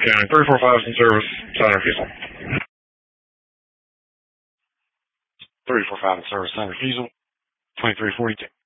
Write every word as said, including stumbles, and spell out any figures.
County three four five is in service. Sign refusal. three four five in service. Sign refusal. twenty-three forty-two.